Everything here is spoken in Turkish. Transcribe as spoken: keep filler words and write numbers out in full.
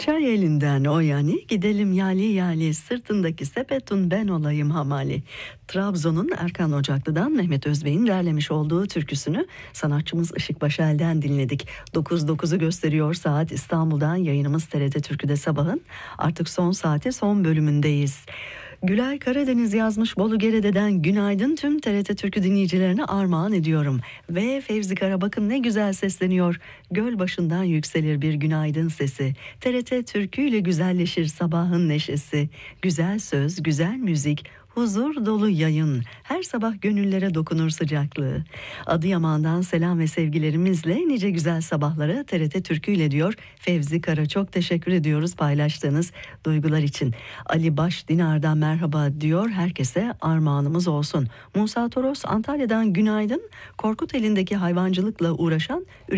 Çay elinden o yani, gidelim yali yali, sırtındaki sepetun ben olayım hamali. Trabzon'un Erkan Ocaklı'dan Mehmet Özbey'in derlemiş olduğu türküsünü sanatçımız Işık Başel'den dinledik. dokuz dokuzu gösteriyor saat. İstanbul'dan yayınımız T R T Türkü'de sabahın artık son saati, son bölümündeyiz. Gülay Karadeniz yazmış, Bolu Gerede'den günaydın, tüm T R T Türkü dinleyicilerine armağan ediyorum. Ve Fevzi Kara bakın ne güzel sesleniyor. Göl başından yükselir bir günaydın sesi. T R T türküyle güzelleşir sabahın neşesi. Güzel söz, güzel müzik, huzur dolu yayın. Her sabah gönüllere dokunur sıcaklığı. Adıyaman'dan selam ve sevgilerimizle nice güzel sabahlara T R T türküyle diyor Fevzi Kara. Çok teşekkür ediyoruz paylaştığınız duygular için. Ali Baş Dinar'dan merhaba diyor. Herkese armağanımız olsun. Musa Toros Antalya'dan günaydın. Korkut elindeki hayvancılıkla uğraşan